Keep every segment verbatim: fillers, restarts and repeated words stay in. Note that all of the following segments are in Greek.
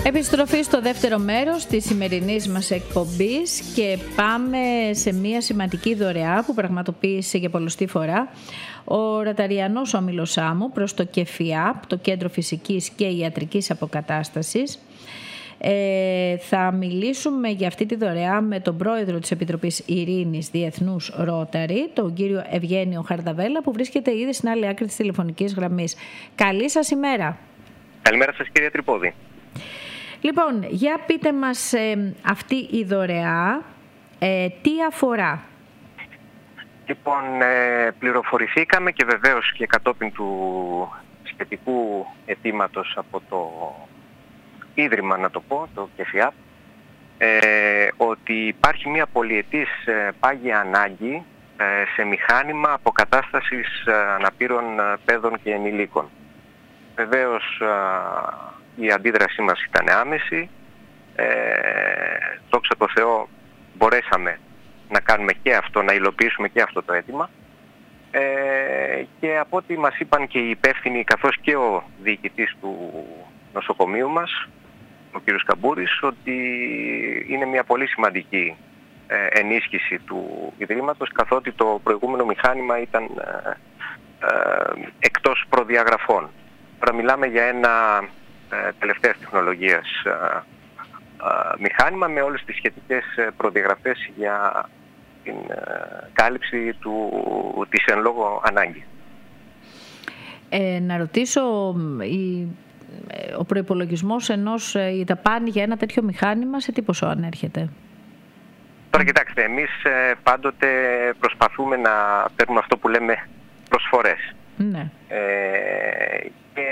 Επιστροφή στο δεύτερο μέρος της σημερινής μας εκπομπής και πάμε σε μια σημαντική δωρεά που πραγματοποίησε για πολλωστή φορά ο Ρωταριανός Όμιλος Σάμου προς το ΚΕΦΙΑΠ, το Κέντρο Φυσικής και Ιατρικής Αποκατάστασης. Ε, θα μιλήσουμε για αυτή τη δωρεά με τον πρόεδρο της Επιτροπής Ειρήνης Διεθνούς Ρόταρι, τον κύριο Ευγένιο Χαρδαβέλα, που βρίσκεται ήδη στην άλλη άκρη της τηλεφωνικής γραμμής. Καλή σας ημέρα. Καλημέρα σας, κυρία Τρυπόδη. Λοιπόν, για πείτε μας ε, αυτή η δωρεά, ε, τι αφορά. Λοιπόν, ε, πληροφορηθήκαμε και βεβαίως και κατόπιν του σχετικού αιτήματος από το Ίδρυμα, να το πω, το ΚΕΦΙΑΠ, ε, ότι υπάρχει μια πολυετής ε, πάγια ανάγκη ε, σε μηχάνημα αποκατάστασης ε, αναπήρων ε, παιδών και ενηλίκων. Βεβαίως ε, η αντίδρασή μας ήταν άμεση. Ε, δόξα τω Θεώ μπορέσαμε να κάνουμε και αυτό, να υλοποιήσουμε και αυτό το αίτημα. Ε, και από ό,τι μας είπαν και οι υπεύθυνοι, καθώς και ο διοικητής του νοσοκομείου μας, ο κ. Καμπούρης, ότι είναι μια πολύ σημαντική ε, ενίσχυση του Ιδρύματος, καθότι το προηγούμενο μηχάνημα ήταν ε, ε, εκτός προδιαγραφών. Τώρα μιλάμε για ένα ε, τελευταίας τεχνολογίας ε, ε, μηχάνημα με όλες τις σχετικές προδιαγραφές για την ε, κάλυψη του, της εν λόγω ανάγκης. Ε, να ρωτήσω, η, ο προϋπολογισμός ενός η δαπάνη για ένα τέτοιο μηχάνημα σε τι ποσό ανέρχεται? Τώρα κοιτάξτε, εμείς ε, πάντοτε προσπαθούμε να παίρνουμε αυτό που λέμε προσφορές. Ναι. Ε, και,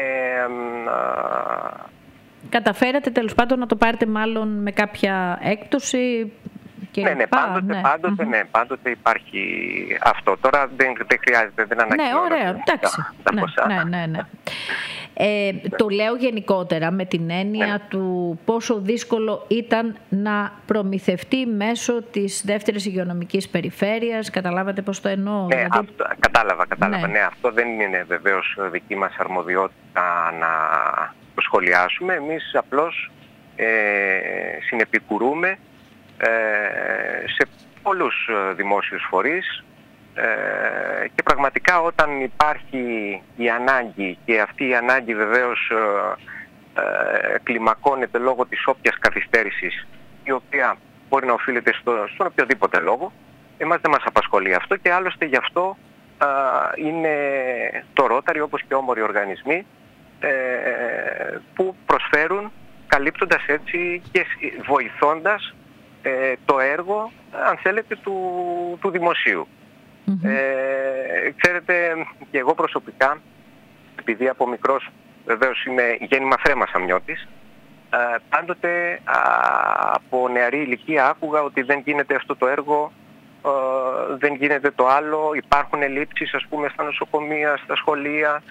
α... Καταφέρατε τέλος πάντων να το πάρετε μάλλον με κάποια έκπτωση και ναι, ναι, πάντοτε, ναι. Πάντοτε, ναι, πάντοτε υπάρχει αυτό. Τώρα δεν, δεν χρειάζεται, δεν ανακοινώνω. Ναι, ωραία, εντάξει. Τα, ναι, τα ναι, ναι, ναι. Ε, το λέω γενικότερα με την έννοια ναι. του πόσο δύσκολο ήταν να προμηθευτεί μέσω της δεύτερης υγειονομικής περιφέρειας. Καταλάβατε πώς το εννοώ? Ναι, δηλαδή... αυτό, κατάλαβα, κατάλαβα. Ναι. Ναι, αυτό δεν είναι βεβαίως δική μας αρμοδιότητα να το σχολιάσουμε. Εμείς απλώς ε, συνεπικουρούμε ε, σε πολλούς δημόσιους φορείς ε, και πραγματικά όταν υπάρχει η ανάγκη και αυτή η ανάγκη βεβαίως ε, ε, κλιμακώνεται λόγω της όποιας καθυστέρησης, η οποία μπορεί να οφείλεται στο, στον οποιοδήποτε λόγο, εμάς δεν μας απασχολεί αυτό και άλλωστε γι' αυτό α, είναι το Ρόταρι όπως και όμοροι οργανισμοί ε, που προσφέρουν, καλύπτοντας έτσι και βοηθώντας ε, το έργο, αν θέλετε, του, του δημοσίου. Mm-hmm. Ε, ξέρετε, και εγώ προσωπικά, επειδή από μικρός βεβαίως είμαι γέννημα Θρέμα Σαμιώτης, ε, πάντοτε α, από νεαρή ηλικία άκουγα ότι δεν γίνεται αυτό το έργο, ε, δεν γίνεται το άλλο, υπάρχουν ελλείψεις ας πούμε στα νοσοκομεία, στα σχολεία,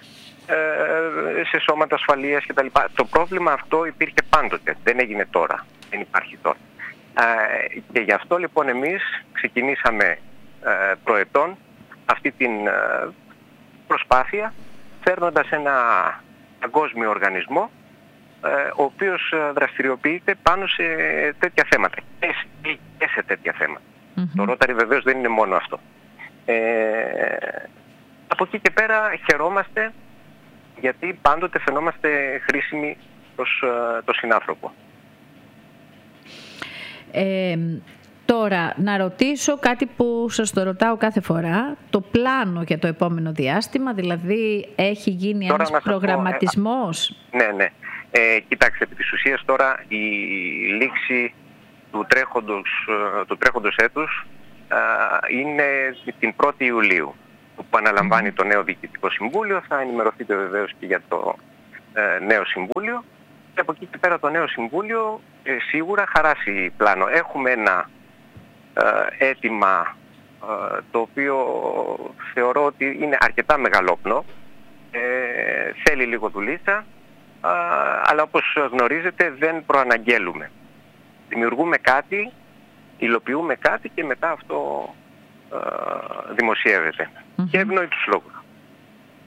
ε, σε σώματα ασφαλείας κτλ. Το πρόβλημα αυτό υπήρχε πάντοτε, δεν έγινε τώρα, δεν υπάρχει τώρα. Ε, και γι' αυτό λοιπόν εμείς ξεκινήσαμε ε, προετών αυτή την ε, προσπάθεια, φέρνοντας ένα παγκόσμιο οργανισμό ε, ο οποίος δραστηριοποιείται πάνω σε τέτοια θέματα και σε τέτοια θέματα. Mm-hmm. Το Ρόταρι βεβαίως δεν είναι μόνο αυτό. Ε, από εκεί και πέρα χαιρόμαστε γιατί πάντοτε φαινόμαστε χρήσιμοι προς ε, το συνάνθρωπο. Ε, τώρα, να ρωτήσω κάτι που σας το ρωτάω κάθε φορά. Το πλάνο για το επόμενο διάστημα, δηλαδή έχει γίνει τώρα ένας προγραμματισμός? Πω, ε, ναι, ναι. Ε, κοιτάξτε, επί της ουσίας τώρα η λήξη του τρέχοντος, του τρέχοντος έτους ε, είναι την πρώτη Ιουλίου, που αναλαμβάνει mm. το νέο Διοικητικό Συμβούλιο. Θα ενημερωθείτε βεβαίως και για το ε, νέο Συμβούλιο. Και από εκεί και πέρα το νέο Συμβούλιο ε, σίγουρα χαράσει πλάνο. Έχουμε ένα ε, αίτημα ε, το οποίο θεωρώ ότι είναι αρκετά μεγαλόπνο. Ε, θέλει λίγο δουλίτσα, ε, αλλά όπως γνωρίζετε δεν προαναγγέλουμε. Δημιουργούμε κάτι, υλοποιούμε κάτι και μετά αυτό ε, δημοσιεύεται. Mm-hmm. Και ευνοεί τους λόγους.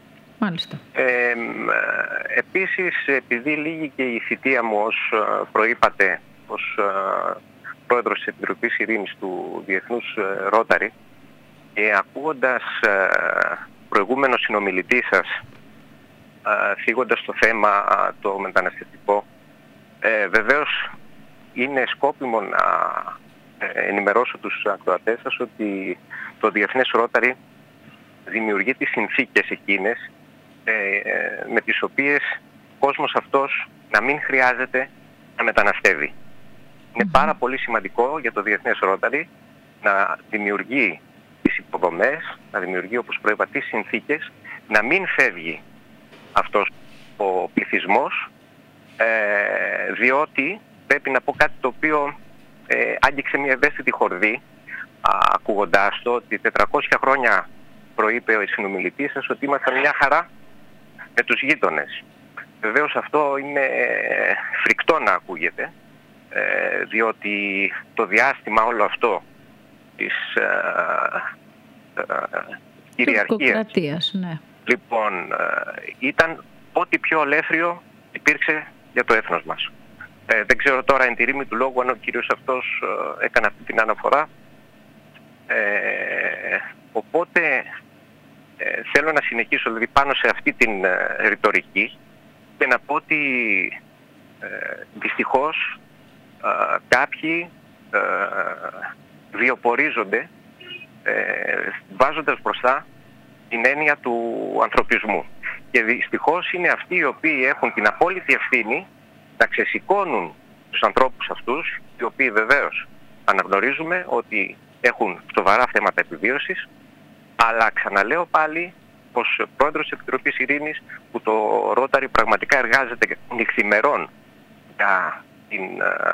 Μάλιστα. Ε, επίσης, επειδή λύγει και η θητεία μου ως προείπατε, ως πρόεδρος της Επιτροπής Ειρήνης του Διεθνούς Rotary, και ακούγοντας προηγούμενο συνομιλητή σας, θίγοντας το θέμα το μεταναστευτικό, ε, βεβαίως είναι σκόπιμο να ενημερώσω τους ακροατές σας ότι το Διεθνές Rotary δημιουργεί τις συνθήκες εκείνες ε, με τις οποίες ο κόσμος αυτός να μην χρειάζεται να μεταναστεύει. Είναι πάρα πολύ σημαντικό για το Διεθνές Rotary να δημιουργεί τις υποδομές, να δημιουργεί, όπως προείπα, τις συνθήκες, να μην φεύγει αυτός ο πληθυσμός, ε, διότι πρέπει να πω κάτι το οποίο ε, άγγιξε μια ευαίσθητη χορδή, α, ακούγοντάς το, ότι τετρακόσια χρόνια προείπε ο συνομιλητής σας ότι ήμασταν μια χαρά με τους γείτονες. Βεβαίως αυτό είναι φρικτό να ακούγεται, ε, διότι το διάστημα όλο αυτό της ε, ε, κυριαρχίας, ναι. λοιπόν, ε, ήταν ό,τι πιο ολέθριο υπήρξε για το έθνος μας. Ε, δεν ξέρω τώρα εν τη ρήμη του λόγου αν ο κύριος αυτός ε, έκανε αυτή την αναφορά. Ε, οπότε ε, θέλω να συνεχίσω δηλαδή πάνω σε αυτή την ε, ρητορική και να πω ότι ε, δυστυχώς ε, κάποιοι ε, βιοπορίζονται ε, βάζοντας μπροστά την έννοια του ανθρωπισμού. Και δυστυχώς είναι αυτοί οι οποίοι έχουν την απόλυτη ευθύνη να ξεσηκώνουν τους ανθρώπους αυτούς, οι οποίοι βεβαίως αναγνωρίζουμε ότι έχουν σοβαρά θέματα επιβίωσης, αλλά ξαναλέω πάλι ως πρόεδρος της Επιτροπής Ειρήνης, που το Rotary πραγματικά εργάζεται νυχθημερών για την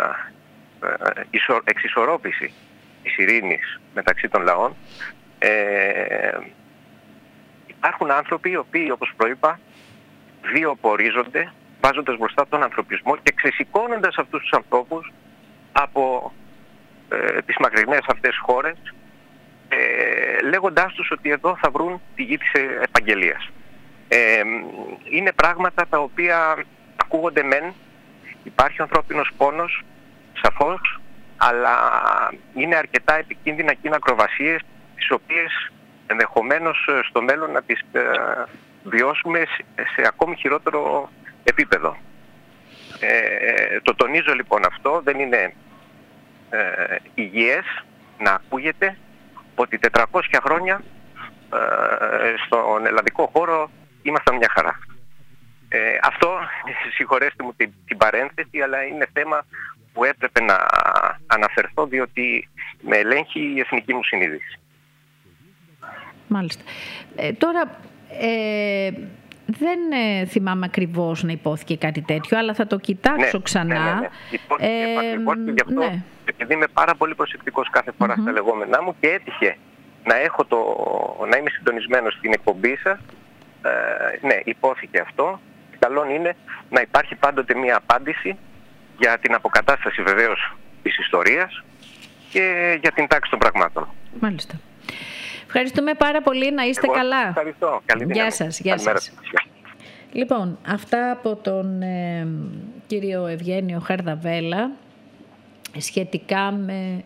ε, εξισορρόπηση της ειρήνης μεταξύ των λαών, ε, υπάρχουν άνθρωποι οι οποίοι, όπως προείπα, βιοπορίζονται βάζοντας μπροστά τον ανθρωπισμό και ξεσηκώνοντας αυτούς τους ανθρώπους από ε, τις μακρινές αυτές χώρες, ε, λέγοντάς τους ότι εδώ θα βρουν τη γη της επαγγελίας. Ε, είναι πράγματα τα οποία ακούγονται μεν, υπάρχει ανθρώπινος πόνος, σαφώς, αλλά είναι αρκετά επικίνδυνα και είναι ακροβασίες τις οποίες ενδεχομένως στο μέλλον να τις ε, βιώσουμε σε ακόμη χειρότερο επίπεδο. Ε, το τονίζω λοιπόν αυτό, δεν είναι ε, υγιές να ακούγεται ότι τετρακόσια χρόνια ε, στον ελλαδικό χώρο ήμασταν μια χαρά. Ε, αυτό, συγχωρέστε μου την, την παρένθεση, αλλά είναι θέμα που έπρεπε να αναφερθώ διότι με ελέγχει η εθνική μου συνείδηση. Μάλιστα. Ε, τώρα, ε, δεν ε, θυμάμαι ακριβώς να υπόθηκε κάτι τέτοιο, αλλά θα το κοιτάξω ναι, ξανά. Ναι, ναι, ναι. Υπόθηκε ε, ακριβώς και γι' αυτό, ναι. επειδή είμαι πάρα πολύ προσεκτικός κάθε φορά mm-hmm. στα λεγόμενά μου και έτυχε να, έχω το, να είμαι συντονισμένος στην εκπομπή σας, ε, ναι, υπόθηκε αυτό. Καλό είναι να υπάρχει πάντοτε μία απάντηση για την αποκατάσταση βεβαίως της ιστορίας και για την τάξη των πραγμάτων. Μάλιστα. Ευχαριστούμε πάρα πολύ. Να είστε Εγώ καλά. Ευχαριστώ. Καλή δύναμη. Γεια σας. Γεια σας. Λοιπόν, αυτά από τον ε, κύριο Ευγένιο Χαρδαβέλα σχετικά με...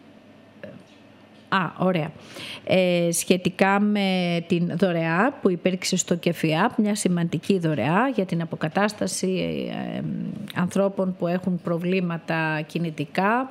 Α, ωραία. Ε, σχετικά με την δωρεά που υπήρξε στο ΚΕΦΙΑΠ, μια σημαντική δωρεά για την αποκατάσταση ε, ανθρώπων που έχουν προβλήματα κινητικά.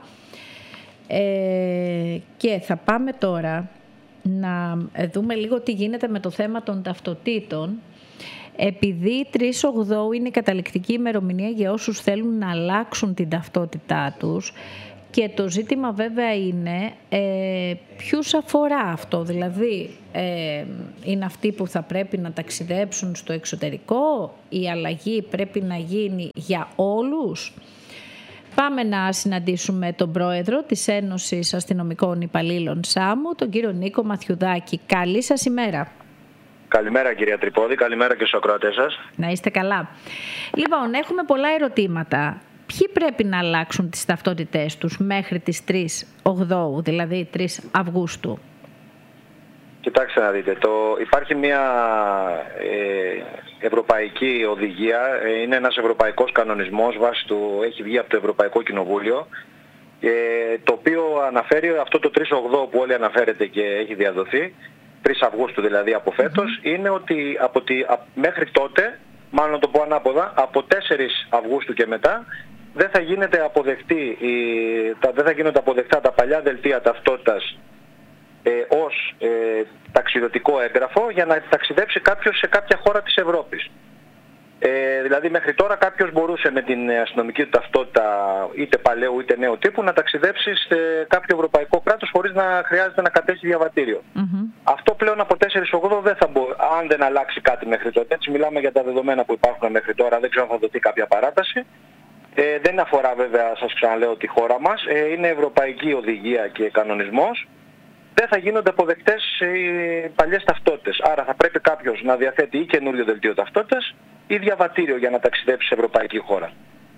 Ε, και θα πάμε τώρα να δούμε λίγο τι γίνεται με το θέμα των ταυτοτήτων, επειδή τρεις Οκτώου είναι η καταληκτική ημερομηνία για όσους θέλουν να αλλάξουν την ταυτότητά τους. Και το ζήτημα βέβαια είναι ε, ποιους αφορά αυτό, δηλαδή ε, είναι αυτοί που θα πρέπει να ταξιδέψουν στο εξωτερικό, η αλλαγή πρέπει να γίνει για όλους. Πάμε να συναντήσουμε τον πρόεδρο της Ένωσης Αστυνομικών Υπαλλήλων ΣΑΜΟΥ, τον κύριο Νίκο Μαθιουδάκη. Καλή σας ημέρα. Καλημέρα κυρία Τρυπόδη, καλημέρα και στους ακροατές σας. Να είστε καλά. Λοιπόν, έχουμε πολλά ερωτήματα. Ποιοι πρέπει να αλλάξουν τις ταυτότητές τους μέχρι τις τρεις Οκτώου, δηλαδή τρεις Αυγούστου? Κοιτάξτε να δείτε, το, υπάρχει μια ε, ευρωπαϊκή οδηγία, ε, είναι ένας ευρωπαϊκός κανονισμός, βάσει του, έχει βγει από το Ευρωπαϊκό Κοινοβούλιο, ε, το οποίο αναφέρει αυτό το τρεις ογδόντα που όλοι αναφέρεται και έχει διαδοθεί, τρεις Αυγούστου δηλαδή από φέτος, mm-hmm. είναι ότι από τη, α, μέχρι τότε, μάλλον να το πω ανάποδα, από τέσσερις Αυγούστου και μετά, δεν θα, γίνεται αποδεκτή, η, τα, δεν θα γίνονται αποδεκτά τα παλιά δελτία ταυτότητας ε, ως ε, ταξιδιωτικό έγγραφο για να ταξιδέψει κάποιος σε κάποια χώρα της Ευρώπης. Ε, δηλαδή μέχρι τώρα κάποιος μπορούσε με την αστυνομική του ταυτότητα είτε παλαιού είτε νέου τύπου να ταξιδέψει σε κάποιο ευρωπαϊκό κράτος χωρίς να χρειάζεται να κατέχει διαβατήριο. Mm-hmm. Αυτό πλέον από τέσσερις ογδόντα δεν θα μπορεί, αν δεν αλλάξει κάτι μέχρι τότε. Έτσι μιλάμε για τα δεδομένα που υπάρχουν μέχρι τώρα, δεν ξέρω αν θα δοθεί κάποια παράταση. Ε, δεν αφορά βέβαια, σας ξαναλέω, τη χώρα μας, ε, είναι ευρωπαϊκή οδηγία και κανονισμός. Δεν θα γίνονται αποδεκτές οι παλιές ταυτότητες. Άρα θα πρέπει κάποιος να διαθέτει ή καινούριο δελτίο ταυτότητας ή διαβατήριο για να ταξιδέψει σε ευρωπαϊκή χώρα.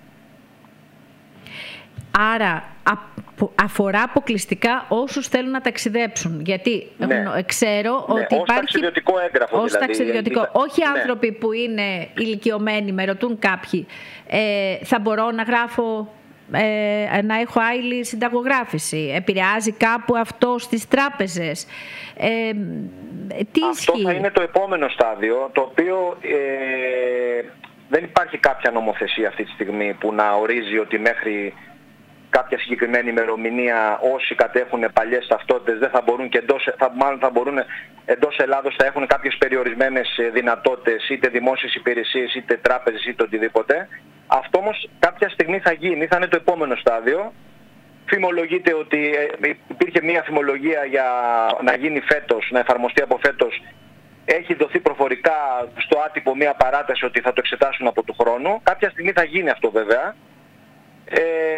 Άρα αφορά αποκλειστικά όσους θέλουν να ταξιδέψουν. Γιατί ναι. ξέρω ναι, ότι ως υπάρχει... ταξιδιωτικό έγγραφο ως δηλαδή. ταξιδιωτικό. Όχι ναι. άνθρωποι που είναι ηλικιωμένοι, με ρωτούν κάποιοι, ε, θα μπορώ να γράφω... Ε, να έχω άειλη συνταγογράφηση. Επηρεάζει κάπου αυτό στις τράπεζες. Ε, τι αυτό ισχύει? Θα είναι το επόμενο στάδιο, το οποίο ε, δεν υπάρχει κάποια νομοθεσία αυτή τη στιγμή που να ορίζει ότι μέχρι κάποια συγκεκριμένη ημερομηνία όσοι κατέχουν παλιές ταυτότητες δεν θα μπορούν και εντός, θα, μάλλον θα μπορούν εντός Ελλάδος, θα έχουν κάποιες περιορισμένες δυνατότητες, είτε δημόσιες υπηρεσίες, είτε τράπεζες, είτε οτιδήποτε. Αυτό όμως κάποια στιγμή θα γίνει, θα είναι το επόμενο στάδιο. Φημολογείται ότι υπήρχε μια φημολογία για να γίνει φέτος, να εφαρμοστεί από φέτος. Έχει δοθεί προφορικά στο άτυπο μια παράταση ότι θα το εξετάσουν από του χρόνου. Κάποια στιγμή θα γίνει αυτό βέβαια. Ε,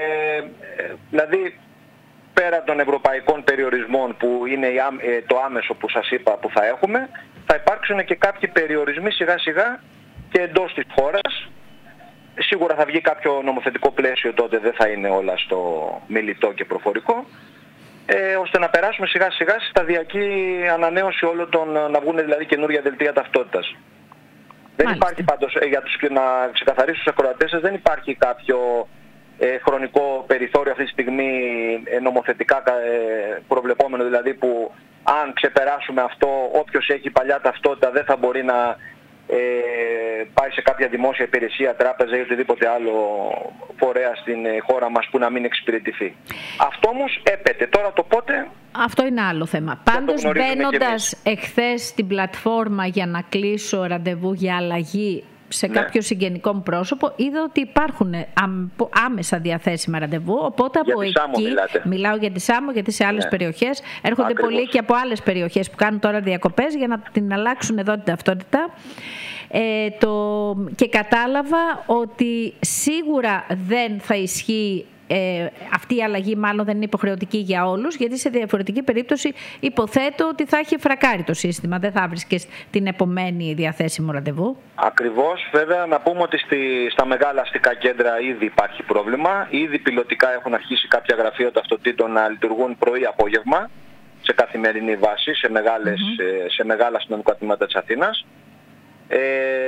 δηλαδή πέρα των ευρωπαϊκών περιορισμών που είναι το άμεσο που σας είπα που θα έχουμε, θα υπάρξουν και κάποιοι περιορισμοί σιγά σιγά και εντός της χώρας. Σίγουρα θα βγει κάποιο νομοθετικό πλαίσιο, τότε δεν θα είναι όλα στο μιλητό και προφορικό, ε, ώστε να περάσουμε σιγά σιγά στη σταδιακή ανανέωση όλων των, να βγουν δηλαδή καινούργια δελτία ταυτότητας. Δεν υπάρχει πάντως, ε, για τους, να ξεκαθαρίσω στους ακροατές σας, δεν υπάρχει κάποιο ε, χρονικό περιθώριο αυτή τη στιγμή ε, νομοθετικά ε, προβλεπόμενο, δηλαδή που αν ξεπεράσουμε αυτό όποιος έχει παλιά ταυτότητα δεν θα μπορεί να Ε, πάει σε κάποια δημόσια υπηρεσία, τράπεζα ή οτιδήποτε άλλο φορέα στην χώρα μας που να μην εξυπηρετηθεί. Αυτό όμως έπεται. Τώρα το πότε... Αυτό είναι άλλο θέμα. Πάντως μπαίνοντας εχθές στην πλατφόρμα για να κλείσω ραντεβού για αλλαγή σε ναι. κάποιο συγγενικό μου πρόσωπο, είδα ότι υπάρχουν άμεσα διαθέσιμα ραντεβού, οπότε για από εκεί, μιλάτε. μιλάω για τη Σάμο, γιατί σε άλλες ναι. περιοχές έρχονται Ακριβώς. πολλοί και από άλλες περιοχές που κάνουν τώρα διακοπές για να την αλλάξουν εδώ την ταυτότητα. Ε, το... Και κατάλαβα ότι σίγουρα δεν θα ισχύει Ε, αυτή η αλλαγή, μάλλον δεν είναι υποχρεωτική για όλους, γιατί σε διαφορετική περίπτωση υποθέτω ότι θα έχει φρακάρει το σύστημα, δεν θα βρίσκεις την επομένη διαθέσιμο ραντεβού. Ακριβώς. Βέβαια να πούμε ότι στη, στα μεγάλα αστικά κέντρα ήδη υπάρχει πρόβλημα. Ήδη πιλωτικά έχουν αρχίσει κάποια γραφεία ταυτοτήτων να λειτουργούν πρωί-απόγευμα σε καθημερινή βάση σε, μεγάλες, mm-hmm. σε μεγάλα αστυνομικά τμήματα της Αθήνας. Ε,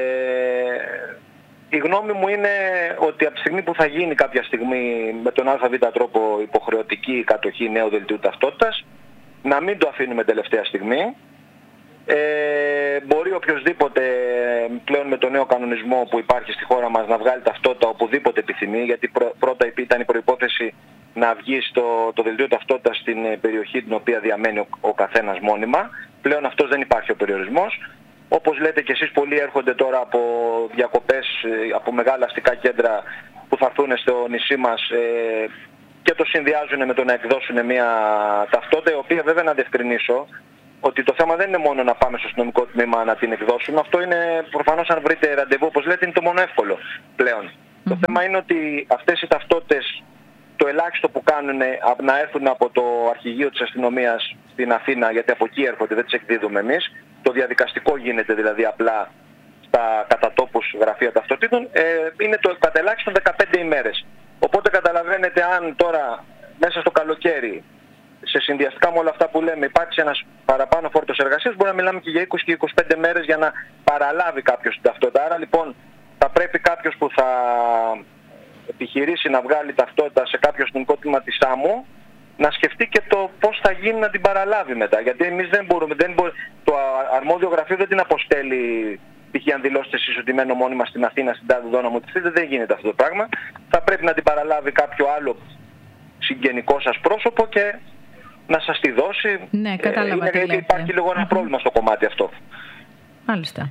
Η γνώμη μου είναι ότι από τη στιγμή που θα γίνει κάποια στιγμή με τον ΑΒ τρόπο υποχρεωτική κατοχή νέου δελτίου ταυτότητας, να μην το αφήνουμε τελευταία στιγμή. Ε, μπορεί οποιοσδήποτε πλέον με τον νέο κανονισμό που υπάρχει στη χώρα μας να βγάλει ταυτότητα οπουδήποτε επιθυμεί, γιατί πρω, πρώτα ήταν η προϋπόθεση να βγει στο, το δελτίο ταυτότητας στην περιοχή την οποία διαμένει ο, ο καθένας μόνιμα. Πλέον αυτός δεν υπάρχει ο περιορισμός. Όπως λέτε και εσείς, πολλοί έρχονται τώρα από διακοπές, από μεγάλα αστικά κέντρα που θα έρθουν στο νησί μας ε, και το συνδυάζουν με το να εκδώσουν μια ταυτότητα, η οποία βέβαια να διευκρινίσω ότι το θέμα δεν είναι μόνο να πάμε στο αστυνομικό τμήμα να την εκδώσουμε. Αυτό είναι προφανώς, αν βρείτε ραντεβού, όπως λέτε, είναι το μόνο εύκολο πλέον. Mm-hmm. Το θέμα είναι ότι αυτές οι ταυτότητες, το ελάχιστο που κάνουν να έρθουν από το αρχηγείο της αστυνομίας στην Αθήνα, γιατί από εκεί έρχονται, δεν τις εκδίδουμε εμείς. Το διαδικαστικό γίνεται δηλαδή απλά στα κατατόπους γραφεία ταυτοτήτων, ε, είναι το κατελάχιστον δεκαπέντε ημέρες. Οπότε καταλαβαίνετε, αν τώρα μέσα στο καλοκαίρι σε σε συνδυαστικά με όλα αυτά που λέμε υπάρξει ένας παραπάνω φόρτος εργασίας, μπορεί να μιλάμε και για είκοσι και είκοσι πέντε μέρες για να παραλάβει κάποιος την ταυτότητα. Άρα λοιπόν θα πρέπει κάποιος που θα επιχειρήσει να βγάλει ταυτότητα σε κάποιο αστυνομικό τμήμα της ΣΑΜΟ να σκεφτεί και το πώς θα γίνει να την παραλάβει μετά. Γιατί εμείς δεν μπορούμε, δεν μπορούμε το αρμόδιο γραφείο δεν την αποστέλει. Π.χ. αν δηλώσετε εσείς ότι μένω μόνιμα στην Αθήνα, στην τάδε δόνα μου, δεν γίνεται αυτό το πράγμα. Θα πρέπει να την παραλάβει κάποιο άλλο συγγενικό σας πρόσωπο και να σας τη δώσει. Ναι, κατάλαβα. Ε, είναι, υπάρχει λίγο ένα πρόβλημα στο κομμάτι αυτό. Μάλιστα.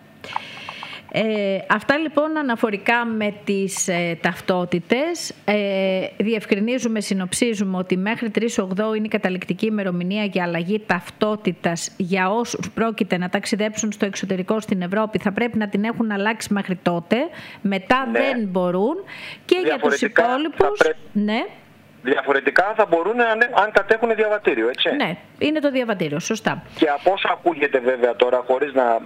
Ε, αυτά λοιπόν αναφορικά με τις ε, ταυτότητες. Ε, διευκρινίζουμε, συνοψίζουμε ότι μέχρι τρεις Οκτώου είναι η καταληκτική ημερομηνία για αλλαγή ταυτότητας για όσους πρόκειται να ταξιδέψουν στο εξωτερικό στην Ευρώπη. Θα πρέπει να την έχουν αλλάξει μέχρι τότε. Μετά ναι. δεν μπορούν. Και για τους υπόλοιπους... Πρέπει... Ναι. Διαφορετικά θα μπορούν αν, αν κατέχουν διαβατήριο, έτσι. Ναι, είναι το διαβατήριο, σωστά. Και από όσα ακούγεται βέβαια τώρα, χωρίς να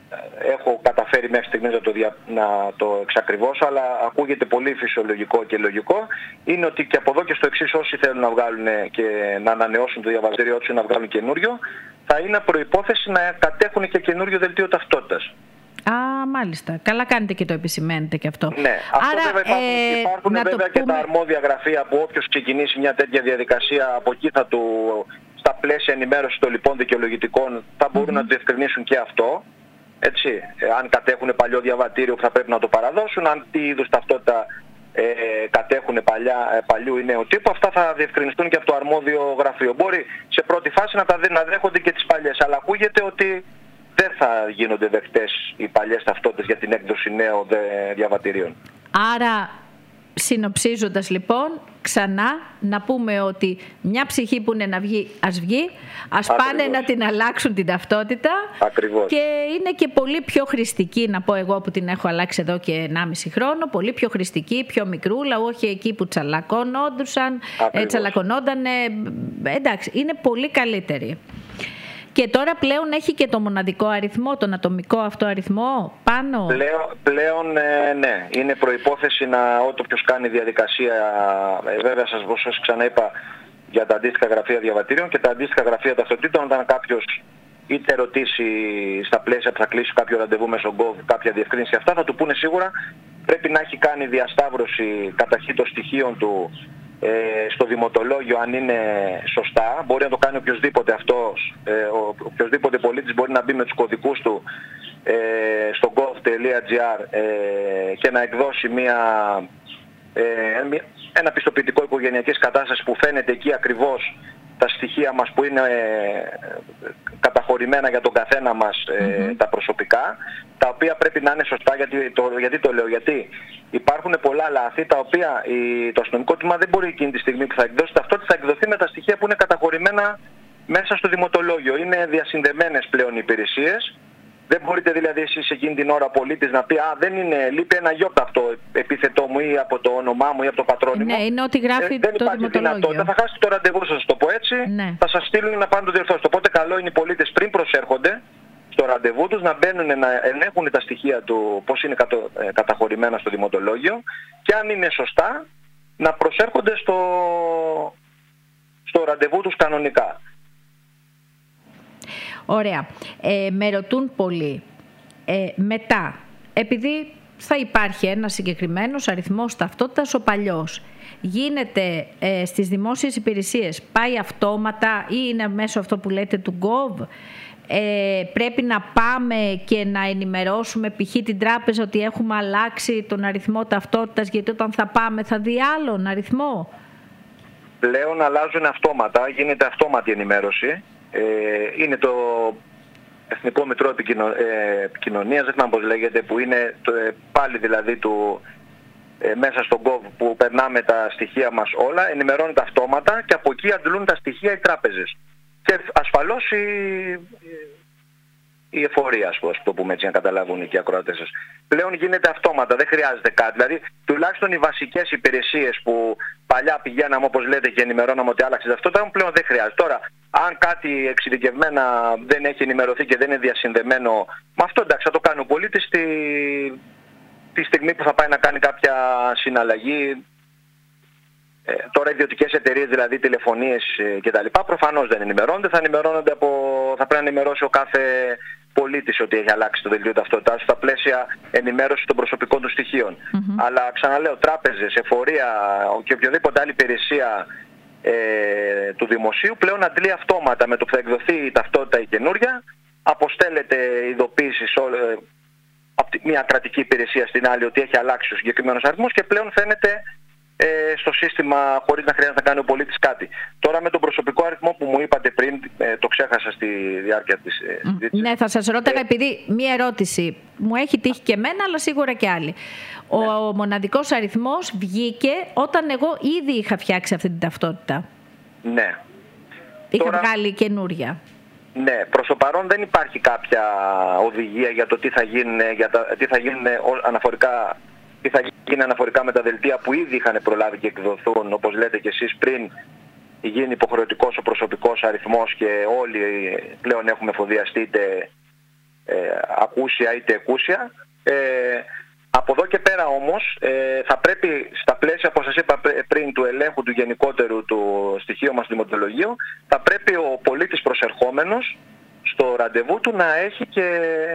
έχω καταφέρει μέχρι στιγμής να το, δια, να το εξακριβώσω, αλλά ακούγεται πολύ φυσιολογικό και λογικό, είναι ότι και από εδώ και στο εξής όσοι θέλουν να βγάλουν και να ανανεώσουν το διαβατήριο τους ή να βγάλουν καινούριο, θα είναι προϋπόθεση να κατέχουν και καινούριο δελτίο ταυτότητας. Α, μάλιστα. Καλά κάνετε και το επισημαίνετε και αυτό. Ναι, αυτό Άρα, βέβαια υπάρχουν, ε, υπάρχουν βέβαια πούμε... και τα αρμόδια γραφεία που όποιος ξεκινήσει μια τέτοια διαδικασία από εκεί θα του, στα πλαίσια ενημέρωση των λοιπόν δικαιολογητικών θα μπορούν mm-hmm. να διευκρινίσουν και αυτό. Έτσι, αν κατέχουν παλιό διαβατήριο που θα πρέπει να το παραδώσουν, αν τι είδους ταυτότητα ε, κατέχουν παλιά, ε, παλιού ή νέου τύπου, αυτά θα διευκρινιστούν και από το αρμόδιο γραφείο. Μπορεί σε πρώτη φάση να, τα, να δέχονται και τις παλιές, αλλά ακούγεται ότι δεν θα γίνονται δεκτές οι παλιές ταυτότητες για την έκδοση νέων διαβατηρίων. Άρα, συνοψίζοντας λοιπόν, ξανά να πούμε ότι μια ψυχή που είναι να βγει, ας βγει, ας Ακριβώς. πάνε να την αλλάξουν την ταυτότητα. Ακριβώς. Και είναι και πολύ πιο χρηστική, να πω εγώ που την έχω αλλάξει εδώ και ενάμιση χρόνο, πολύ πιο χρηστική, πιο μικρούλα, όχι εκεί που τσαλακώνονταν, ε, τσαλακωνόντανε, εντάξει, είναι πολύ καλύτερη. Και τώρα πλέον έχει και το μοναδικό αριθμό, τον ατομικό αυτό αριθμό πάνω. Πλέον, πλέον ε, ναι, είναι προϋπόθεση να όποιος κάνει διαδικασία, ε, βέβαια σας, σας ξαναείπα για τα αντίστοιχα γραφεία διαβατήριων και τα αντίστοιχα γραφεία ταυτοτήτων, όταν κάποιος είτε ρωτήσει στα πλαίσια που θα κλείσει κάποιο ραντεβού μέσω Gov κάποια διευκρίνηση αυτά, θα του πούνε σίγουρα πρέπει να έχει κάνει διασταύρωση καταρχήν στοιχείων του Ε, στο δημοτολόγιο αν είναι σωστά. Μπορεί να το κάνει οποιοσδήποτε αυτός, ε, ο, οποιοσδήποτε πολίτης μπορεί να μπει με τους κωδικούς του ε, στο gov.gr ε, και να εκδώσει μια, ε, ένα πιστοποιητικό οικογενειακής κατάστασης που φαίνεται εκεί ακριβώς τα στοιχεία μας που είναι ε, καταχωρημένα για τον καθένα μας ε, mm-hmm. τα προσωπικά, τα οποία πρέπει να είναι σωστά. Γιατί το, γιατί το λέω, γιατί υπάρχουν πολλά λάθη τα οποία η, το αστυνομικό τμήμα δεν μπορεί εκείνη τη στιγμή που θα εκδώσει ταυτότητα, θα εκδοθεί με τα στοιχεία που είναι καταχωρημένα μέσα στο δημοτολόγιο. Είναι διασυνδεμένες πλέον οι υπηρεσίες. Δεν μπορείτε δηλαδή εσείς εκείνη την ώρα πολίτης να πει «Α, δεν είναι, λείπει ένα γιώτα από το επίθετό μου ή από το όνομά μου ή από το πατρόνιμο». Ναι, είναι ό,τι γράφει ε, δεν το υπάρχει δυνατότητα. Θα χάσετε το ραντεβού σας, το πω έτσι, ναι. θα σας στείλουν να πάνε το διορθώσετε. Οπότε καλό είναι οι πολίτες πριν προσέρχονται στο ραντεβού τους να μπαίνουν, να ελέγχουν τα στοιχεία του πώς είναι κατο, ε, καταχωρημένα στο δημοτολόγιο και αν είναι σωστά να προσέρχονται στο, στο ραντεβού τους κανονικά. Ωραία. Ε, με ρωτούν πολλοί. Ε, μετά, επειδή θα υπάρχει ένας συγκεκριμένος αριθμός ταυτότητας ο παλιός, γίνεται ε, στις δημόσιες υπηρεσίες, πάει αυτόματα ή είναι μέσω αυτό που λέτε του Gov, ε, πρέπει να πάμε και να ενημερώσουμε π.χ. την τράπεζα ότι έχουμε αλλάξει τον αριθμό ταυτότητας, γιατί όταν θα πάμε θα δει άλλον αριθμό. Πλέον αλλάζουν αυτόματα, γίνεται αυτόματη ενημέρωση. Είναι το Εθνικό Μητρό Επικοινωνίας, δεν θυμάμαι πώς λέγεται, που είναι το, πάλι δηλαδή του, ε, μέσα στον Gov που περνάμε τα στοιχεία μας όλα, ενημερώνεται αυτόματα και από εκεί αντλούν τα στοιχεία οι τράπεζες. Και ασφαλώς η, η εφορία, ας το πούμε έτσι, να καταλάβουν και οι ακροατές σας. Πλέον γίνεται αυτόματα, δεν χρειάζεται κάτι. Δηλαδή, τουλάχιστον οι βασικές υπηρεσίες που παλιά πηγαίναμε, όπως λέτε, και ενημερώναμε ότι άλλαξε ταυτότητα, πλέον δεν χρειάζεται. Τώρα, αν κάτι εξειδικευμένα δεν έχει ενημερωθεί και δεν είναι διασυνδεμένο με αυτό, εντάξει, θα το κάνει ο πολίτης τη, τη στιγμή που θα πάει να κάνει κάποια συναλλαγή Ε, τώρα ιδιωτικές εταιρείες, δηλαδή τηλεφωνίες ε, κτλ. Προφανώς δεν ενημερώνονται. Θα, ενημερώνονται από, θα πρέπει να ενημερώσει ο κάθε πολίτης ότι έχει αλλάξει το δελτίο ταυτότητάς στα πλαίσια ενημέρωση των προσωπικών του στοιχείων. Mm-hmm. Αλλά ξαναλέω, τράπεζες, εφορία και οποιοδήποτε άλλη υπηρεσία ε, του δημοσίου πλέον αντλεί αυτόματα με το που θα εκδοθεί η ταυτότητα η καινούρια, αποστέλλεται ειδοποίηση ε, από μια κρατική υπηρεσία στην άλλη ότι έχει αλλάξει ο συγκεκριμένος αριθμός και πλέον φαίνεται ε, στο σύστημα χωρίς να χρειάζεται να κάνει ο πολίτης κάτι. Τώρα με τον προσωπικό αριθμό που μου είπατε πριν, ε, το ξέχασα στη διάρκεια της συζήτησης. Ναι, θα σας ρώταγα, ε, επειδή μία ερώτηση μου έχει τύχει και εμένα, αλλά σίγουρα και άλλοι. Ο, ναι. ο μοναδικός αριθμός βγήκε όταν εγώ ήδη είχα φτιάξει αυτή την ταυτότητα. Ναι. Είχα Τώρα... βγάλει καινούρια. Ναι, προς το παρόν δεν υπάρχει κάποια οδηγία για το τι θα γίνει, για τα, τι θα γίνει αναφορικά, τι θα γίνει αναφορικά με τα δελτία που ήδη είχαν προλάβει και εκδοθούν, όπως λέτε και εσείς, πριν γίνει υποχρεωτικός ο προσωπικός αριθμός και όλοι πλέον έχουμε εφοδιαστεί είτε ε, ακούσια είτε εκούσια. Ε, από εδώ και πέρα όμως ε, θα πρέπει στα πλαίσια, όπως σας είπα πριν, του ελέγχου του γενικότερου του στοιχείου μας του δημοτολογίου, θα πρέπει ο πολίτης προσερχόμενος στο ραντεβού του να έχει και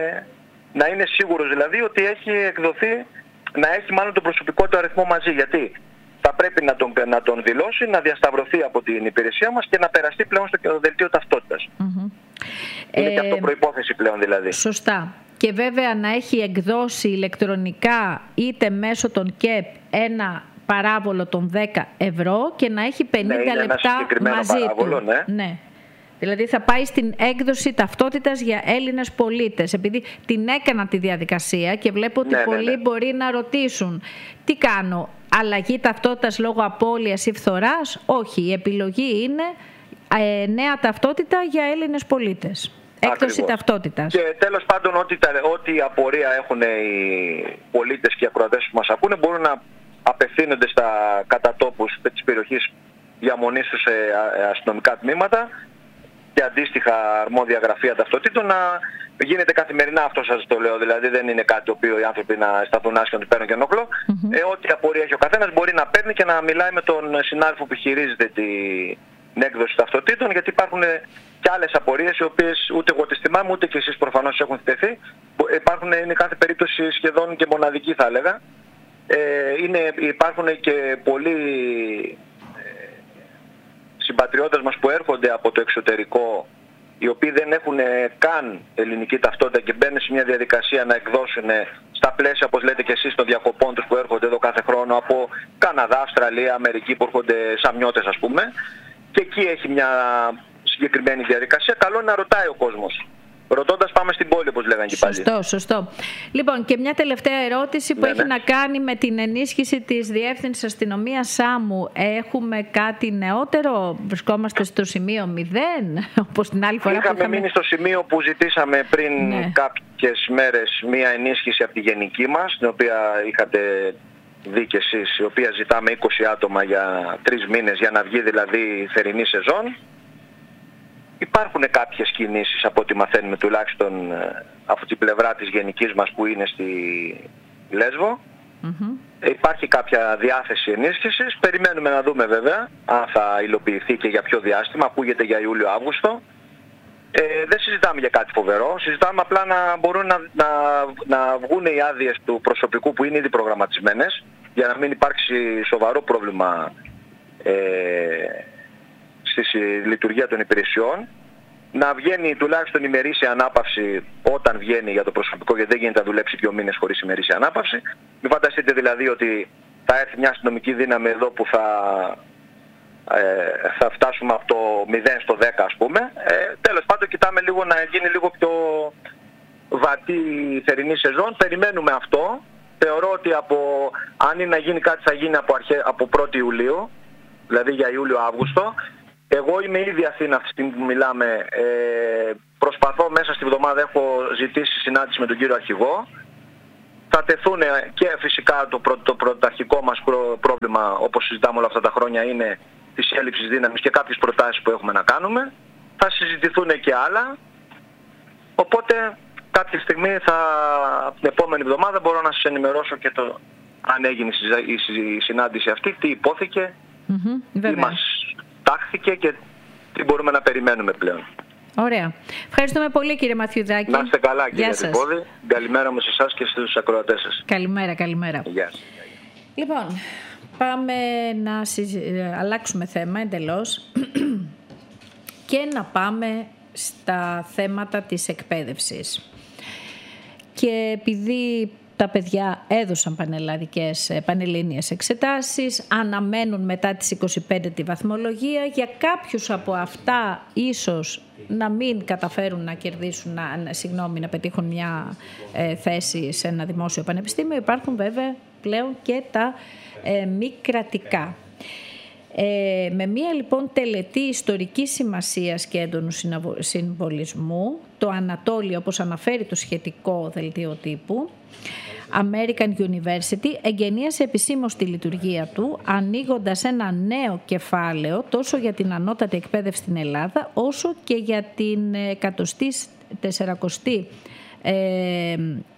να είναι σίγουρος δηλαδή ότι έχει εκδοθεί, να έχει μάλλον τον προσωπικό του αριθμό μαζί. Γιατί θα πρέπει να τον, να τον δηλώσει, να διασταυρωθεί από την υπηρεσία μας και να περαστεί πλέον στο δελτίο ταυτότητας. Mm-hmm. Είναι ε, και αυτό προϋπόθεση πλέον δηλαδή. Σωστά. Και βέβαια να έχει εκδώσει ηλεκτρονικά είτε μέσω των ΚΕΠ ένα παράβολο των δέκα ευρώ και να έχει πενήντα ναι, λεπτά μαζί παράβολο, του. Ναι. Ναι. Δηλαδή θα πάει στην έκδοση ταυτότητας για Έλληνες πολίτες. Επειδή την έκανα τη διαδικασία και βλέπω ότι ναι, πολλοί ναι, ναι. μπορεί να ρωτήσουν τι κάνω, αλλαγή ταυτότητας λόγω απώλειας ή φθοράς? Όχι, η επιλογή είναι ε, νέα ταυτότητα για Έλληνες πολίτες. Έκδοση ταυτότητας. Και τέλος πάντων, ό,τι, ό,τι απορία έχουν οι πολίτες και οι ακροατές που μας ακούνε μπορούν να απευθύνονται στα κατατόπους της περιοχής διαμονής τους σε αστυνομικά τμήματα και αντίστοιχα αρμόδια γραφεία ταυτοτήτων. Να γίνεται καθημερινά, αυτό σας το λέω, δηλαδή δεν είναι κάτι το οποίο οι άνθρωποι να σταθούν άσχημα να του παίρνουν και ενοχλώ. Mm-hmm. Ε, ό,τι απορία έχει ο καθένας μπορεί να παίρνει και να μιλάει με τον συνάδελφο που χειρίζεται την έκδοση ταυτοτήτων, γιατί υπάρχουν και άλλες απορίες οι οποίες ούτε εγώ τις θυμάμαι ούτε και εσείς προφανώς έχουν θετεθεί. Υπάρχουν, είναι κάθε περίπτωση σχεδόν και μοναδική θα έλεγα. Ε, είναι, υπάρχουν και πολλοί ε, συμπατριώτες μας που έρχονται από το εξωτερικό, οι οποίοι δεν έχουν καν ελληνική ταυτότητα και μπαίνουν σε μια διαδικασία να εκδώσουν στα πλαίσια, όπως λέτε και εσείς, των διακοπών τους που έρχονται εδώ κάθε χρόνο από Καναδά, Αυστραλία, Αμερική, που έρχονται σαμιώτες ας πούμε. Και εκεί έχει μια συγκεκριμένη διαδικασία. Καλό είναι να ρωτάει ο κόσμος. Ρωτώντας πάμε στην πόλη, όπως λέγανε και πάλι. Σωστό, σωστό. Λοιπόν, και μια τελευταία ερώτηση που ναι, έχει ναι. να κάνει με την ενίσχυση της Διεύθυνσης Αστυνομίας Σάμου. Έχουμε κάτι νεότερο? Βρισκόμαστε στο σημείο μηδέν, όπως την άλλη φορά είχαμε που είχαμε... μείνει στο σημείο που ζητήσαμε πριν ναι. κάποιες μέρες μια ενίσχυση από τη γενική μας, την οποία είχατε δει και εσείς, η οποία ζητάμε είκοσι άτομα για τρεις μήνες για να βγει δηλαδή η θερινή σεζόν. Υπάρχουν κάποιες κινήσεις από ό,τι μαθαίνουμε τουλάχιστον από την πλευρά της γενικής μας που είναι στη Λέσβο. Mm-hmm. Υπάρχει κάποια διάθεση ενίσχυσης. Περιμένουμε να δούμε βέβαια αν θα υλοποιηθεί και για ποιο διάστημα. Ακούγεται για Ιούλιο-Αύγουστο. Ε, δεν συζητάμε για κάτι φοβερό. Συζητάμε απλά να μπορούν να, να, να βγουν οι άδειες του προσωπικού που είναι ήδη προγραμματισμένες για να μην υπάρξει σοβαρό πρόβλημα ε, στη λειτουργία των υπηρεσιών, να βγαίνει τουλάχιστον ημερήσια ανάπαυση όταν βγαίνει για το προσωπικό, γιατί δεν γίνεται να δουλέψει δύο μήνες χωρίς ημερήσια ανάπαυση. Μην φανταστείτε δηλαδή ότι θα έρθει μια αστυνομική δύναμη εδώ που θα, ε, θα φτάσουμε από το μηδέν στο δέκα ας πούμε. Ε, τέλος πάντων κοιτάμε λίγο να γίνει λίγο πιο βατή η θερινή σεζόν. Περιμένουμε αυτό. Θεωρώ ότι από, αν είναι να γίνει κάτι θα γίνει από, αρχέ, από πρώτη Ιουλίου, δηλαδή για Ιούλιο-Αύγουστο. Εγώ είμαι ήδη Αθήνα αυτή τη στιγμή που μιλάμε. Ε, προσπαθώ μέσα στη βδομάδα, έχω ζητήσει συνάντηση με τον κύριο Αρχηγό. Θα τεθούν και φυσικά το, πρω, το πρωταρχικό μας προ, πρόβλημα, όπως συζητάμε όλα αυτά τα χρόνια, είναι της έλλειψης δύναμης και κάποιες προτάσεις που έχουμε να κάνουμε. Θα συζητηθούν και άλλα. Οπότε κάποια στιγμή, θα, την επόμενη εβδομάδα, μπορώ να σας ενημερώσω και το αν έγινε η συνάντηση αυτή, τι υπόθηκε Mm-hmm, τι μας τάχθηκε και τι μπορούμε να περιμένουμε πλέον. Ωραία. Ευχαριστούμε πολύ, κύριε Μαθιουδάκη. Να είστε καλά, κύριε Τρυπώδη. Καλημέρα μου σε εσάς και στους ακροατές σας. Καλημέρα, καλημέρα. Γεια σας. Λοιπόν, πάμε να συζη... αλλάξουμε θέμα εντελώς και να πάμε στα θέματα της εκπαίδευσης. Και επειδή τα παιδιά έδωσαν πανελλαδικές, πανελλήνιες εξετάσεις, αναμένουν μετά τις είκοσι πέντε τη βαθμολογία, για κάποιους από αυτά ίσως να μην καταφέρουν να κερδίσουν, να, συγγνώμη, να πετύχουν μια ε, θέση σε ένα δημόσιο πανεπιστήμιο. Υπάρχουν βέβαια πλέον και τα ε, μη κρατικά. Ε, με μία λοιπόν τελετή ιστορικής σημασίας και έντονου συμβολισμού, το Ανατόλιο, όπως αναφέρει το σχετικό δελτίο τύπου, American University εγγενίασε επισήμως τη λειτουργία του, ανοίγοντας ένα νέο κεφάλαιο τόσο για την ανώτατη εκπαίδευση στην Ελλάδα, όσο και για την εκατοστή τεσσαρακοστή ε,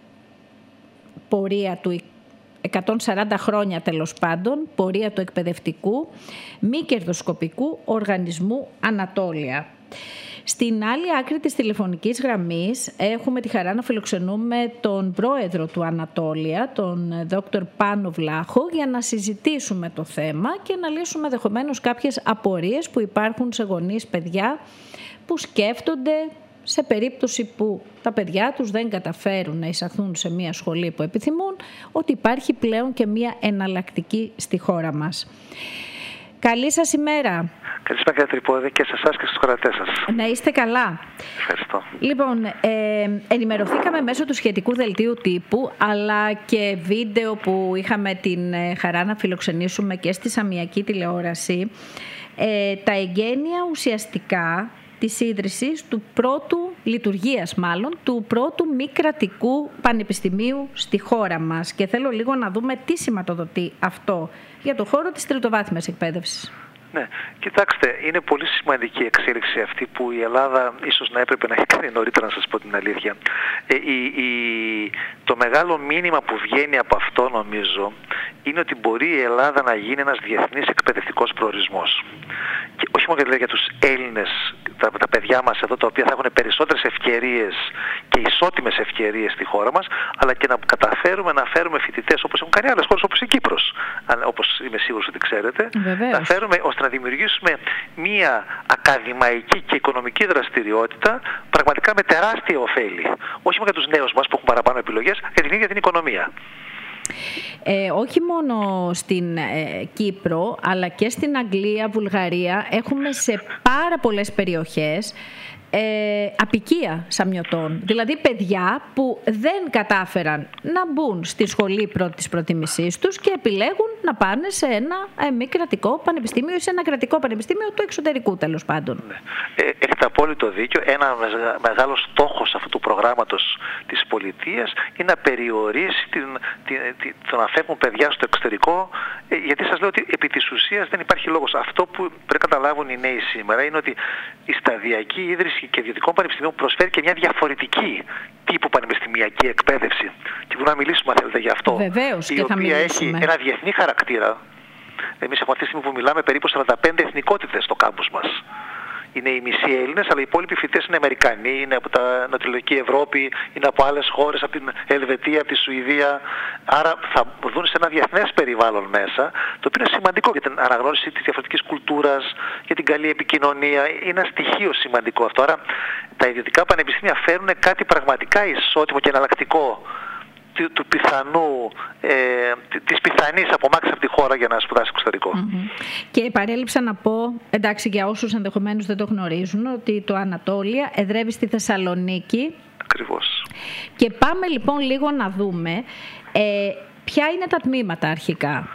πορεία του εκατόν σαράντα χρόνια τέλος πάντων, πορεία του εκπαιδευτικού μη κερδοσκοπικού οργανισμού Ανατόλια. Στην άλλη άκρη της τηλεφωνικής γραμμής έχουμε τη χαρά να φιλοξενούμε τον πρόεδρο του Ανατόλια, τον δόκτωρ Πάνο Βλάχο, για να συζητήσουμε το θέμα και να λύσουμε ενδεχομένως κάποιες απορίες που υπάρχουν σε γονείς, παιδιά που σκέφτονται σε περίπτωση που τα παιδιά τους δεν καταφέρουν να εισαχθούν σε μια σχολή που επιθυμούν, ότι υπάρχει πλέον και μια εναλλακτική στη χώρα μας. Καλή σας ημέρα. Καλησπέρα, κύριε Τρυπώδη, και σε εσάς και στους κορατές σας. Να είστε καλά. Ευχαριστώ. Λοιπόν, ε, ενημερωθήκαμε μέσω του σχετικού δελτίου τύπου, αλλά και βίντεο που είχαμε την χαρά να φιλοξενήσουμε και στη Σαμιακή τηλεόραση, ε, τα εγγένεια ουσιαστικά της ίδρυσης του πρώτου, λειτουργίας μάλλον, του πρώτου μη κρατικού πανεπιστημίου στη χώρα μας. Και θέλω λίγο να δούμε τι σηματοδοτεί αυτό για το χώρο της τριτοβάθμιας εκπαίδευσης. Ναι, κοιτάξτε, είναι πολύ σημαντική εξέλιξη αυτή που η Ελλάδα ίσως να έπρεπε να έχει κάνει νωρίτερα, να σας πω την αλήθεια. Ε, η, η, το μεγάλο μήνυμα που βγαίνει από αυτό, νομίζω, είναι ότι μπορεί η Ελλάδα να γίνει ένας διεθνής εκπαιδευτικός προορισμός. Και όχι μόνο δηλαδή για τους Έλληνες, τα, τα παιδιά μας εδώ, τα οποία θα έχουν περισσότερες ευκαιρίες και ισότιμες ευκαιρίες στη χώρα μας, αλλά και να καταφέρουμε να φέρουμε φοιτητές, όπως έχουν κάνει άλλες χώρες, όπως η Κύπρος, όπως είμαι σίγουρος ότι ξέρετε. Βεβαίως. Να φέρουμε ώστε να δημιουργήσουμε μία ακαδημαϊκή και οικονομική δραστηριότητα πραγματικά με τεράστια ωφέλη. Όχι μόνο για τους νέους μας που έχουν παραπάνω επιλογές, για την ίδια την οικονομία. Ε, όχι μόνο στην ε, Κύπρο, αλλά και στην Αγγλία, Βουλγαρία, έχουμε σε πάρα πολλές περιοχές ε, απικία σαμιωτών. Δηλαδή παιδιά που δεν κατάφεραν να μπουν στη σχολή της προτιμησής τους και επιλέγουν να πάνε σε ένα ε, μη κρατικό πανεπιστήμιο ή σε ένα κρατικό πανεπιστήμιο του εξωτερικού, τέλος πάντων. Ναι. Ε, έχετε απόλυτο δίκιο. Ένα μεγάλο στόχος αυτού του προγράμματος της πολιτείας είναι να περιορίσει την, την, την, το να φεύγουν παιδιά στο εξωτερικό, ε, γιατί σας λέω ότι επί της ουσίας δεν υπάρχει λόγος. Αυτό που πρέπει να καταλάβουν οι νέοι σήμερα είναι ότι η σταδιακή ίδρυση και ιδιωτικών πανεπιστημίων προσφέρει και μια διαφορετική τύπου πανεπιστημιακή εκπαίδευση. Και μπορούμε να μιλήσουμε, αν θέλετε, γι' αυτό. Βεβαίως, η και θα οποία μιλήσουμε. έχει ένα διεθνή χαρακτήρα. Εμείς από αυτή τη στιγμή που μιλάμε περίπου σαράντα πέντε εθνικότητες στο κάμπους μας. Είναι οι μισοί Έλληνες, αλλά οι υπόλοιποι φοιτητές είναι Αμερικανοί, είναι από τα Νοτιοανατολική Ευρώπη, είναι από άλλες χώρες, από την Ελβετία, από τη Σουηδία. Άρα θα δουν σε ένα διεθνές περιβάλλον μέσα, το οποίο είναι σημαντικό για την αναγνώριση της διαφορετικής κουλτούρας, για την καλή επικοινωνία. Είναι ένα στοιχείο σημαντικό αυτό. Άρα τα ιδιωτικά πανεπιστήμια φέρνουν κάτι πραγματικά ισότιμο και εναλλακτικό του, του πιθανού, ε, της πιθανής απομάκρυνσης από τη χώρα για να σπουδάσει εξωτερικό. Mm-hmm. Και παρέλειψα να πω, εντάξει, για όσους ενδεχομένως δεν το γνωρίζουν, ότι το Ανατόλια εδρεύει στη Θεσσαλονίκη. Ακριβώς. Και πάμε λοιπόν λίγο να δούμε ε, ποια είναι τα τμήματα αρχικά.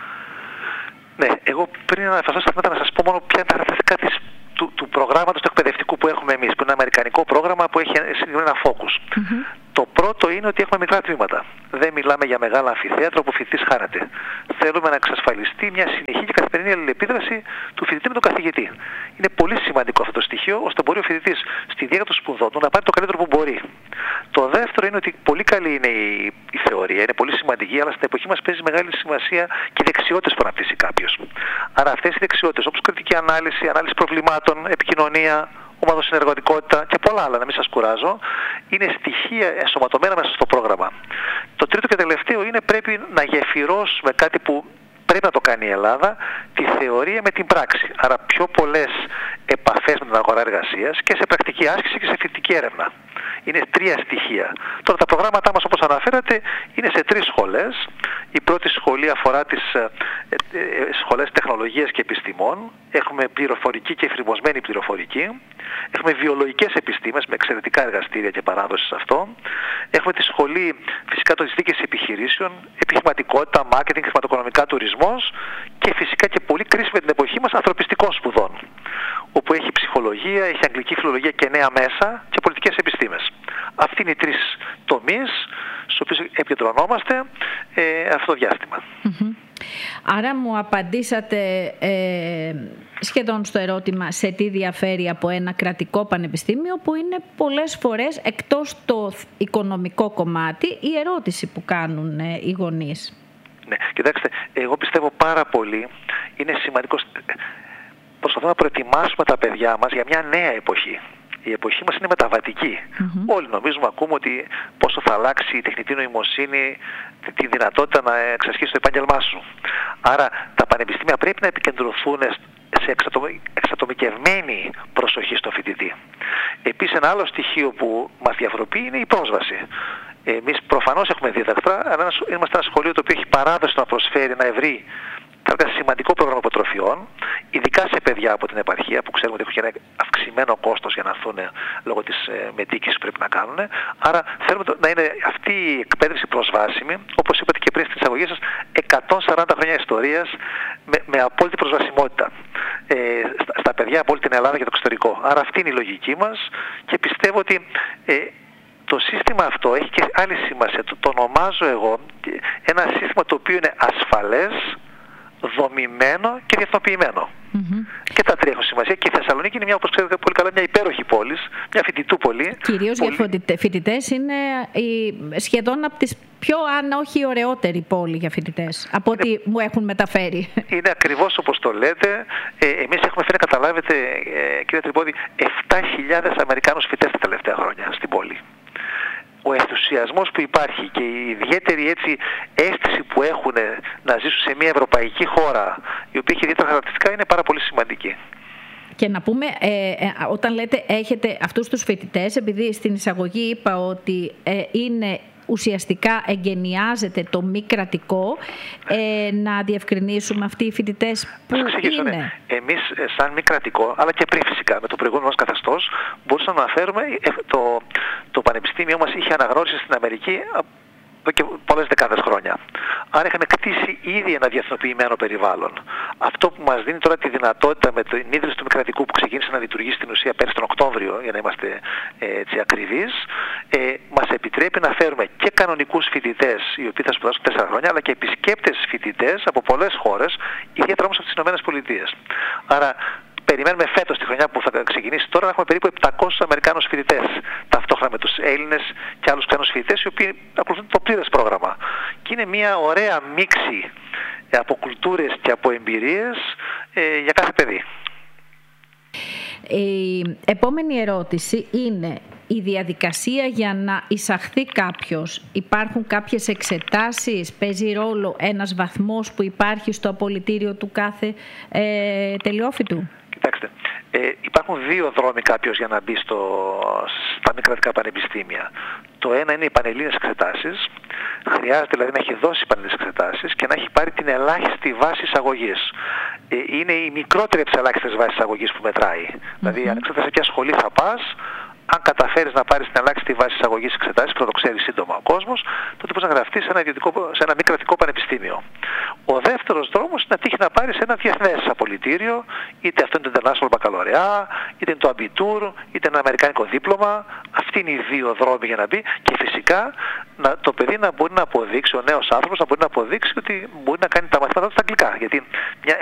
Ναι, εγώ πριν να αναφερθώ στα τμήματα να σας πω μόνο ποια είναι τα χαρακτηριστικά της του, του προγράμματος του εκπαιδευτικού που έχουμε εμείς, που είναι ένα αμερικανικό πρόγραμμα που έχει συγκεκριμένα focus. Mm-hmm. Το πρώτο είναι ότι έχουμε μικρά τμήματα. Δεν μιλάμε για μεγάλα αμφιθέατρα όπου ο φοιτητής χάνεται. Θέλουμε να εξασφαλιστεί μια συνεχή και καθημερινή αλληλεπίδραση του φοιτητή με τον καθηγητή. Είναι πολύ σημαντικό αυτό το στοιχείο, ώστε μπορεί ο φοιτητής στη διάρκεια των σπουδών του να πάρει το καλύτερο που μπορεί. Το δεύτερο είναι ότι πολύ καλή είναι η, η θεωρία, είναι πολύ σημαντική, αλλά στην εποχή μας παίζει μεγάλη σημασία και οι δεξιότητες που αναπτύσσει κάποιος. Άρα αυτές οι δεξιότητες, όπως κριτική ανάλυση, ανάλυση προβλημάτων, επικοινωνία, ομαδοσυνεργατικότητα και πολλά άλλα, να μην σας κουράζω, είναι στοιχεία ενσωματωμένα μέσα στο πρόγραμμα. Το τρίτο και τελευταίο είναι πρέπει να γεφυρώσουμε κάτι που πρέπει να το κάνει η Ελλάδα, τη θεωρία με την πράξη. Άρα πιο πολλές επαφές με την αγορά εργασίας και σε πρακτική άσκηση και σε φοιτητική έρευνα. Είναι τρία στοιχεία. Τώρα τα προγράμματά μας, όπως αναφέρατε, είναι σε τρεις σχολές. Η πρώτη σχολή αφορά τις ε, ε, σχολές τεχνολογίας και επιστημών. Έχουμε πληροφορική και εφηρμοσμένη πληροφορική. Έχουμε βιολογικές επιστήμες με εξαιρετικά εργαστήρια και παράδοση σε αυτό. Έχουμε τη σχολή φυσικά της δίκης επιχειρήσεων, επιχειρηματικότητα, μάρκετινγκ, χρηματοοικονομικά, τουρισμός και φυσικά και πολύ κρίσιμη την εποχή μας ανθρωπιστικών σπουδών, όπου έχει ψυχολογία, έχει αγγλική φιλολογία και νέα μέσα και πολιτικές επιστήμες. Αυτοί είναι οι τρεις τομείς στους οποίους επικεντρωνόμαστε ε, αυτό το διάστημα. Mm-hmm. Άρα μου απαντήσατε ε, σχεδόν στο ερώτημα σε τι διαφέρει από ένα κρατικό πανεπιστήμιο, που είναι πολλές φορές εκτός το οικονομικό κομμάτι η ερώτηση που κάνουν ε, οι γονείς. Ναι, κοιτάξτε, εγώ πιστεύω πάρα πολύ, είναι σημαντικό, προσπαθούμε να προετοιμάσουμε τα παιδιά μας για μια νέα εποχή. Η εποχή μας είναι μεταβατική. Mm-hmm. Όλοι νομίζουμε, ακούμε ότι πόσο θα αλλάξει η τεχνητή νοημοσύνη τη δυνατότητα να εξασκήσεις το επάγγελμά σου. Άρα τα πανεπιστήμια πρέπει να επικεντρωθούν σε εξατομικευμένη προσοχή στο φοιτητή. Επίσης ένα άλλο στοιχείο που μας διαφοροποιεί είναι η πρόσβαση. Εμείς προφανώς έχουμε δίδακτρα, αλλά είμαστε ένα σχολείο το οποίο έχει παράδοση να προσφέρει ένα ευρύ, ένα σημαντικό πρόγραμμα υποτροφιών, ειδικά σε παιδιά από την επαρχία που ξέρουμε ότι έχουν ένα αυξημένο κόστος για να έρθουν λόγω της ε, μετοίκησης που πρέπει να κάνουν. Άρα θέλουμε να είναι αυτή η εκπαίδευση προσβάσιμη, όπως είπατε και πριν στην εισαγωγή σας, εκατόν σαράντα χρόνια ιστορίας με, με απόλυτη προσβασιμότητα ε, στα, στα παιδιά από όλη την Ελλάδα και το εξωτερικό. Άρα αυτή είναι η λογική μας και πιστεύω ότι ε, το σύστημα αυτό έχει και άλλη σημασία. Το, το ονομάζω εγώ ένα σύστημα το οποίο είναι ασφαλές, δομημένο και διεθνοποιημένο. Mm-hmm. Και τα τρία έχουν σημασία. Και η Θεσσαλονίκη είναι μια, όπως ξέρετε πολύ καλά, μια υπέροχη πόλη, μια φοιτητούπολη. Κυρίως πολύ... για φοιτητές είναι η, σχεδόν από τις πιο, αν όχι η ωραιότερη πόλη για φοιτητές, από είναι... ό,τι μου έχουν μεταφέρει. Είναι ακριβώς όπως το λέτε. Ε, εμείς έχουμε φέρει, καταλάβετε, ε, κύριε Τρυπόδη, επτά χιλιάδες Αμερικάνους φοιτητές τα τελευταία χρόνια στην πόλη. Ο ενθουσιασμός που υπάρχει και η ιδιαίτερη έτσι αίσθηση που έχουν να ζήσουν σε μια ευρωπαϊκή χώρα η οποία έχει ιδιαίτερα χαρακτηριστικά είναι πάρα πολύ σημαντική. Και να πούμε, ε, ε, όταν λέτε έχετε αυτούς τους φοιτητές, επειδή στην εισαγωγή είπα ότι ε, είναι ουσιαστικά εγκαινιάζεται το μη κρατικό, ε, να διευκρινίσουμε αυτοί οι φοιτητές που είναι. Ναι. Εμείς σαν μη κρατικό, αλλά και πριν φυσικά με το προηγούμενο μας καθεστώς, μπορούσαμε να αναφέρουμε το, το πανεπιστήμιο μας είχε αναγνώριση στην Αμερική εδώ και πολλές δεκάδες χρόνια. Άρα είχαμε κτίσει ήδη ένα διεθνοποιημένο περιβάλλον. Αυτό που μας δίνει τώρα τη δυνατότητα με την ίδρυση του μη κρατικού που ξεκίνησε να λειτουργεί στην ουσία πέρσι τον Οκτώβριο, για να είμαστε ε, έτσι ακριβείς, ε, μας επιτρέπει να φέρουμε και κανονικούς φοιτητές, οι οποίοι θα σπουδάσουν τέσσερα χρόνια, αλλά και επισκέπτες φοιτητές από πολλές χώρες, ιδιαίτερα όμως από τις Ηνωμένες Πολιτείες. Άρα περιμένουμε φέτος τη χρονιά που θα ξεκινήσει τώρα να έχουμε περίπου επτακόσιους Αμερικάνους φοιτητές, ταυτόχρονα με τους Έλληνες και άλλους ξένους φοιτητές, οι οποίοι ακολουθούν το πλήρες πρόγραμμα. Και είναι μια ωραία μίξη από κουλτούρες και από εμπειρίες ε, για κάθε παιδί. Η επόμενη ερώτηση είναι η διαδικασία για να εισαχθεί κάποιος. Υπάρχουν κάποιες εξετάσεις, παίζει ρόλο ένας βαθμός που υπάρχει στο απολυτήριο του κάθε ε, τελειόφοιτου? Κοιτάξτε, ε, υπάρχουν δύο δρόμοι κάποιος για να μπει στο, στα μη κρατικά πανεπιστήμια. Το ένα είναι οι πανελλήνιες εξετάσεις. Χρειάζεται δηλαδή να έχει δώσει πανελλήνιες εξετάσεις και να έχει πάρει την ελάχιστη βάση εισαγωγής. Ε, είναι η μικρότερη από τις ελάχιστες βάσεις εισαγωγής που μετράει. Mm-hmm. Δηλαδή, ανεξάρτητα σε ποια σχολή θα πας, αν καταφέρεις να πάρεις την ελάχιστη βάση εισαγωγής εξετάσεις, και θα το ξέρει σύντομα ο κόσμος, τότε μπορείς να γραφτείς σε ένα, σε ένα μη κρατικό πανεπιστήμιο. Ο δεύτερος δρόμος είναι να τύχει να πάρεις ένα διεθνές απολυτήριο, είτε αυτό είναι το International Baccalaureate, είτε είναι το Abitur, είτε ένα αμερικάνικο δίπλωμα. Αυτοί είναι οι δύο δρόμοι για να μπει και φυσικά να, το παιδί να μπορεί να αποδείξει, ο νέος άνθρωπος να μπορεί να αποδείξει ότι μπορεί να κάνει τα μαθήματά του στα αγγλικά. Γιατί μια,